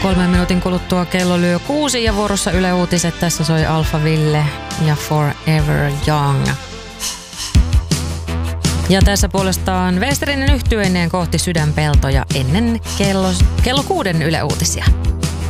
3 minuutin kuluttua kello lyö 6 ja vuorossa Yle Uutiset. Tässä soi Alphaville ja Forever Young. Ja tässä puolestaan Westerinen yhtyeineen kohti Sydänpeltoja ennen kello 6 Yle Uutisia.